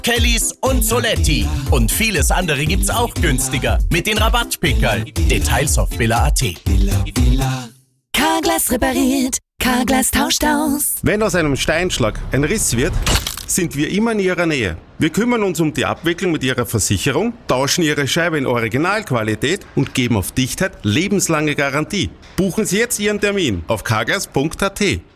Kellys und Soletti. Und vieles andere gibt's auch günstiger mit den Rabattpickerl. Details auf villa.at. Carglass repariert, Carglass tauscht aus. Wenn aus einem Steinschlag ein Riss wird, sind wir immer in Ihrer Nähe. Wir kümmern uns um die Abwicklung mit Ihrer Versicherung, tauschen Ihre Scheibe in Originalqualität und geben auf Dichtheit lebenslange Garantie. Buchen Sie jetzt Ihren Termin auf carglass.at.